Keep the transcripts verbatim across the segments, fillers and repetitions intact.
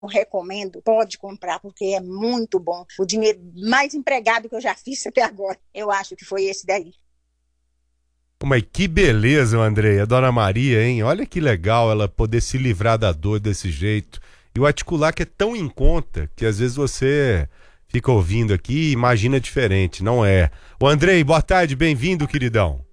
recomendo, pode comprar, porque é muito bom. O dinheiro mais empregado que eu já fiz até agora, eu acho que foi esse daí. Mas que beleza, Andrei, a Dona Maria, hein? Olha que legal ela poder se livrar da dor desse jeito. E o articular que é tão em conta que às vezes você fica ouvindo aqui e imagina diferente, não é? O Andrei, boa tarde, bem-vindo, queridão.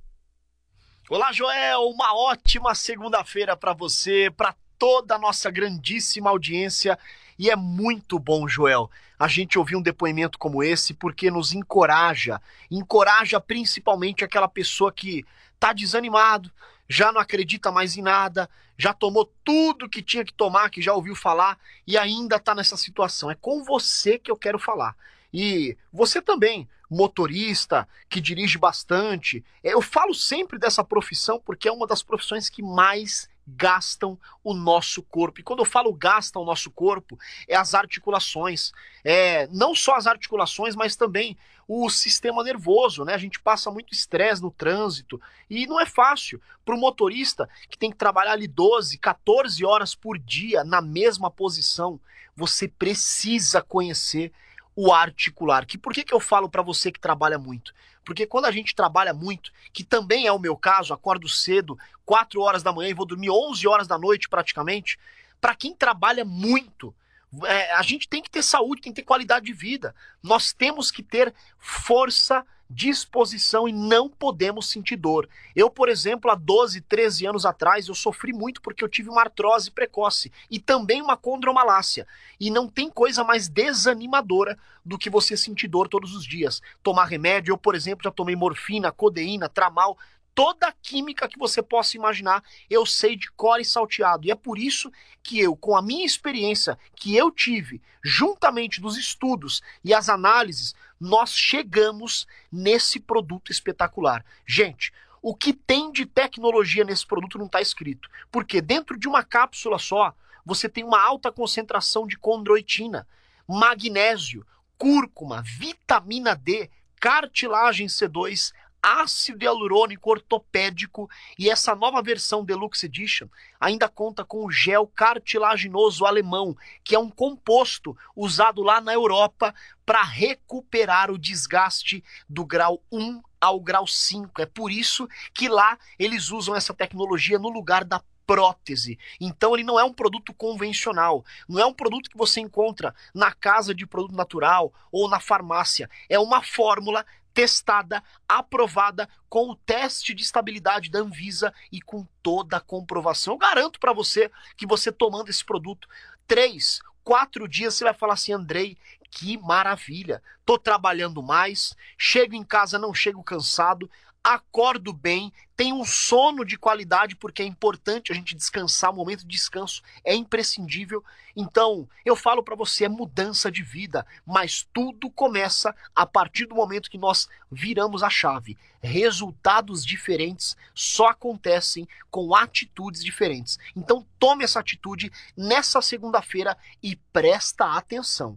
Olá, Joel, uma ótima segunda-feira para você, para toda a nossa grandíssima audiência. E é muito bom, Joel, a gente ouvir um depoimento como esse, porque nos encoraja, encoraja principalmente aquela pessoa que tá desanimado, já não acredita mais em nada, já tomou tudo que tinha que tomar, que já ouviu falar e ainda tá nessa situação. É com você que eu quero falar. E você também, motorista, que dirige bastante. Eu falo sempre dessa profissão porque é uma das profissões que mais gastam o nosso corpo. E quando eu falo gastam o nosso corpo, é as articulações. É, não só as articulações, mas também o sistema nervoso, né? A gente passa muito estresse no trânsito e não é fácil para o motorista que tem que trabalhar ali doze, quatorze horas por dia na mesma posição. Você precisa conhecer o articular. Que por que, que eu falo para você que trabalha muito? Porque quando a gente trabalha muito, que também é o meu caso, acordo cedo, quatro horas da manhã e vou dormir onze horas da noite praticamente, para quem trabalha muito, é, a gente tem que ter saúde, tem que ter qualidade de vida. Nós temos que ter força, disposição e não podemos sentir dor. Eu, por exemplo, há doze, treze anos atrás, eu sofri muito porque eu tive uma artrose precoce e também uma condromalácia. E não tem coisa mais desanimadora do que você sentir dor todos os dias. Tomar remédio, eu, por exemplo, já tomei morfina, codeína, tramal, toda a química que você possa imaginar, eu sei de cor e salteado. E é por isso que eu, com a minha experiência que eu tive, juntamente dos estudos e as análises, nós chegamos nesse produto espetacular. Gente, o que tem de tecnologia nesse produto não está escrito. Porque dentro de uma cápsula só, você tem uma alta concentração de condroitina, magnésio, cúrcuma, vitamina D, cartilagem C dois, ácido hialurônico ortopédico e essa nova versão Deluxe Edition ainda conta com o gel cartilaginoso alemão, que é um composto usado lá na Europa para recuperar o desgaste do grau um ao grau cinco. É por isso que lá eles usam essa tecnologia no lugar da prótese. Então ele não é um produto convencional, não é um produto que você encontra na casa de produto natural ou na farmácia. É uma fórmula testada, aprovada com o teste de estabilidade da Anvisa e com toda a comprovação. Eu garanto para você que você tomando esse produto, três, quatro dias você vai falar assim: Andrei, que maravilha, tô trabalhando mais, chego em casa, não chego cansado, acordo bem, tenho um sono de qualidade, porque é importante a gente descansar, o momento de descanso é imprescindível. Então, eu falo para você, é mudança de vida, mas tudo começa a partir do momento que nós viramos a chave. Resultados diferentes só acontecem com atitudes diferentes. Então, tome essa atitude nessa segunda-feira e presta atenção.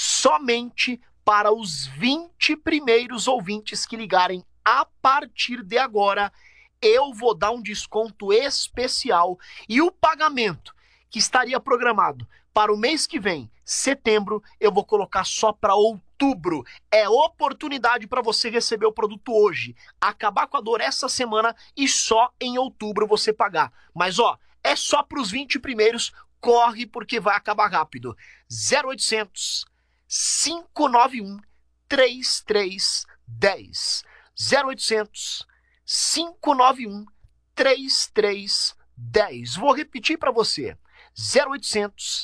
Somente para os vinte primeiros ouvintes que ligarem a partir de agora, eu vou dar um desconto especial e o pagamento que estaria programado para o mês que vem, setembro, eu vou colocar só para outubro. É oportunidade para você receber o produto hoje, acabar com a dor essa semana e só em outubro você pagar. Mas ó, é só para os vinte primeiros, corre porque vai acabar rápido. zero oitocentos, cinco nove um, três três um zero. zero oitocentos, cinco nove um, três três um zero. Vou repetir para você. zero oitocentos,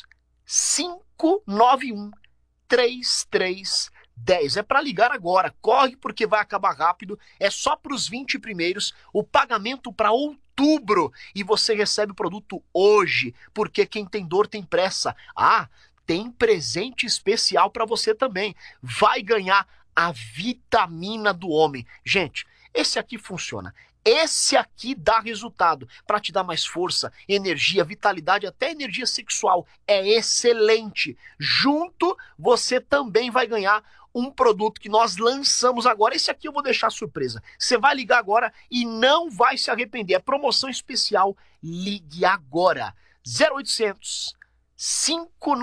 cinco nove um, três três um zero. É para ligar agora. Corre porque vai acabar rápido. É só para os vinte primeiros. O pagamento para outubro. E você recebe o produto hoje. Porque quem tem dor tem pressa. Ah, tem presente especial para você também. Vai ganhar a vitamina do homem. Gente, esse aqui funciona. Esse aqui dá resultado para te dar mais força, energia, vitalidade, até energia sexual. É excelente. Junto, você também vai ganhar um produto que nós lançamos agora. Esse aqui eu vou deixar surpresa. Você vai ligar agora e não vai se arrepender. É promoção especial. Ligue agora. zero oitocentos, cinco